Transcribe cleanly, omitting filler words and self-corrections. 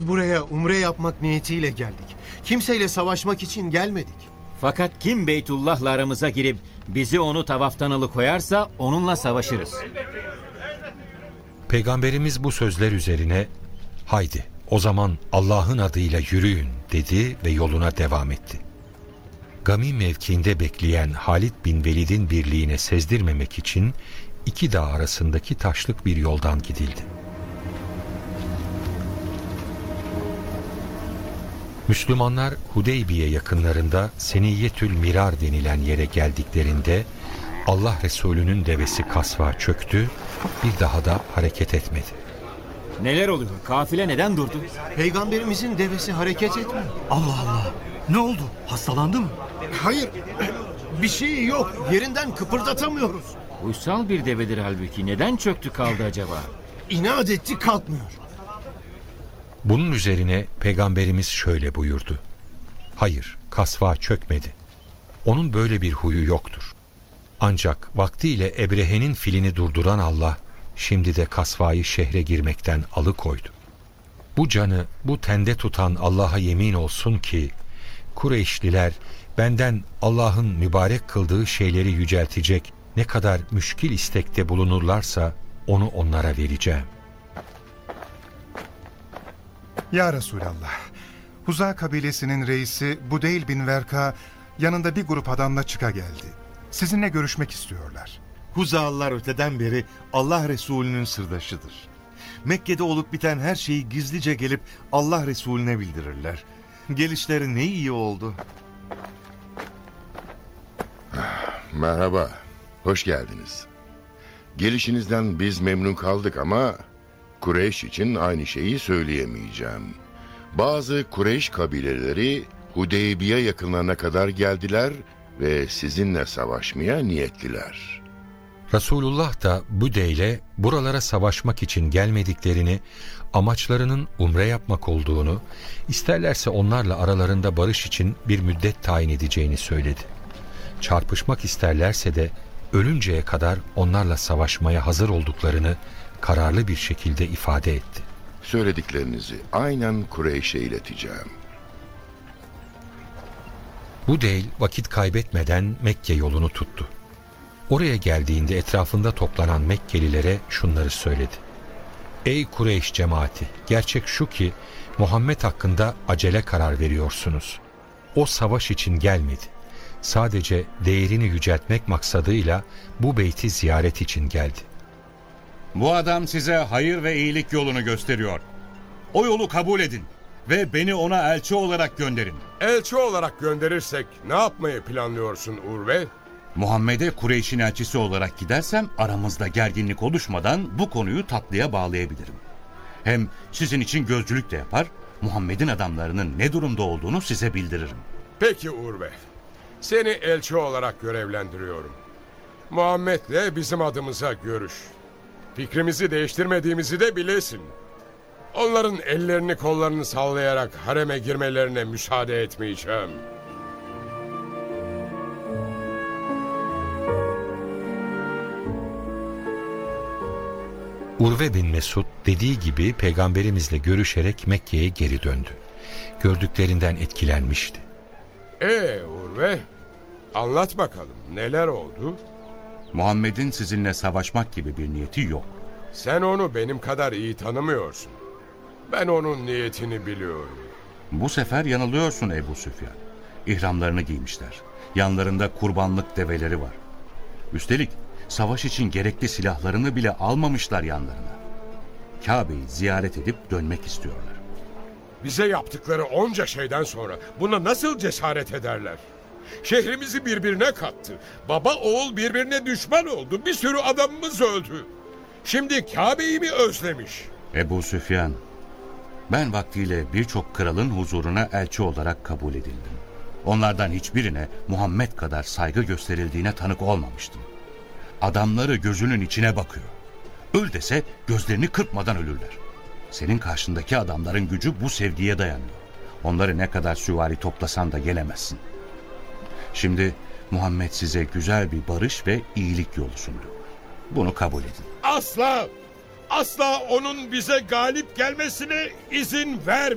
Biz buraya umre yapmak niyetiyle geldik. Kimseyle savaşmak için gelmedik. Fakat kim Beytullah'la aramıza girip bizi onu tavaftan alıkoyarsa onunla savaşırız. Peygamberimiz bu sözler üzerine haydi o zaman Allah'ın adıyla yürüyün dedi ve yoluna devam etti. Gami mevkiinde bekleyen Halid bin Velid'in birliğine sezdirmemek için iki dağ arasındaki taşlık bir yoldan gidildi. Müslümanlar Hudeybiye yakınlarında Seniyyetül Mirar denilen yere geldiklerinde Allah Resulü'nün devesi kasva çöktü, bir daha da hareket etmedi. Neler oluyor? Kafile neden durdu? Peygamberimizin devesi hareket etmiyor. Allah Allah! Ne oldu? Hastalandı mı? Hayır, bir şey yok. Yerinden kıpırdatamıyoruz. Uysal bir devedir halbuki. Neden çöktü kaldı acaba? İnat etti, kalkmıyor. Bunun üzerine Peygamberimiz şöyle buyurdu. Hayır, kasva çökmedi. Onun böyle bir huyu yoktur. Ancak vaktiyle Ebrehe'nin filini durduran Allah, şimdi de kasvayı şehre girmekten alıkoydu. Bu canı bu tende tutan Allah'a yemin olsun ki, Kureyşliler benden Allah'ın mübarek kıldığı şeyleri yüceltecek ne kadar müşkil istekte bulunurlarsa onu onlara vereceğim. Ya Resulallah, Huza kabilesinin reisi Budeyl bin Verka yanında bir grup adamla çıka geldi. Sizinle görüşmek istiyorlar. Huzalılar öteden beri Allah Resulü'nün sırdaşıdır. Mekke'de olup biten her şeyi gizlice gelip Allah Resulüne bildirirler. Gelişleri ne iyi oldu. Merhaba, hoş geldiniz. Gelişinizden biz memnun kaldık ama Kureyş için aynı şeyi söyleyemeyeceğim. Bazı Kureyş kabileleri Hudeybiye yakınlarına kadar geldiler ve sizinle savaşmaya niyetliler. Resulullah da Budeyl'e buralara savaşmak için gelmediklerini, amaçlarının umre yapmak olduğunu, isterlerse onlarla aralarında barış için bir müddet tayin edeceğini söyledi. Çarpışmak isterlerse de ölünceye kadar onlarla savaşmaya hazır olduklarını kararlı bir şekilde ifade etti. Söylediklerinizi aynen Kureyş'e ileteceğim. Budeyl vakit kaybetmeden Mekke yolunu tuttu. Oraya geldiğinde etrafında toplanan Mekkelilere şunları söyledi. Ey Kureyş cemaati, gerçek şu ki Muhammed hakkında acele karar veriyorsunuz. O savaş için gelmedi. Sadece değerini yüceltmek maksadıyla bu beyti ziyaret için geldi. Bu adam size hayır ve iyilik yolunu gösteriyor. O yolu kabul edin ve beni ona elçi olarak gönderin. Elçi olarak gönderirsek ne yapmayı planlıyorsun Urve? Muhammed'e Kureyş'in elçisi olarak gidersem aramızda gerginlik oluşmadan bu konuyu tatlıya bağlayabilirim. Hem sizin için gözcülük de yapar, Muhammed'in adamlarının ne durumda olduğunu size bildiririm. Peki Urve, seni elçi olarak görevlendiriyorum. Muhammed'le bizim adımıza görüş. Fikrimizi değiştirmediğimizi de bilesin. Onların ellerini kollarını sallayarak hareme girmelerine müsaade etmeyeceğim. Urve bin Mesud dediği gibi peygamberimizle görüşerek Mekke'ye geri döndü. Gördüklerinden etkilenmişti. Urve, anlat bakalım neler oldu? Muhammed'in sizinle savaşmak gibi bir niyeti yok. Sen onu benim kadar iyi tanımıyorsun. Ben onun niyetini biliyorum. Bu sefer yanılıyorsun Ebu Süfyan. İhramlarını giymişler. Yanlarında kurbanlık develeri var. Üstelik savaş için gerekli silahlarını bile almamışlar yanlarına. Kabe'yi ziyaret edip dönmek istiyorlar. Bize yaptıkları onca şeyden sonra buna nasıl cesaret ederler? Şehrimizi birbirine kattı. Baba oğul birbirine düşman oldu. Bir sürü adamımız öldü. Şimdi Kabe'yi mi özlemiş? Ebu Süfyan, ben vaktiyle birçok kralın huzuruna elçi olarak kabul edildim. Onlardan hiçbirine Muhammed kadar saygı gösterildiğine tanık olmamıştım. Adamları gözünün içine bakıyor. Öl dese gözlerini kırpmadan ölürler. Senin karşındaki adamların gücü bu sevgiye dayanıyor. Onları ne kadar süvari toplasan da gelemezsin. Şimdi Muhammed size güzel bir barış ve iyilik yolu sundu. Bunu kabul edin. Asla! Asla onun bize galip gelmesine izin vermeyeceğiz.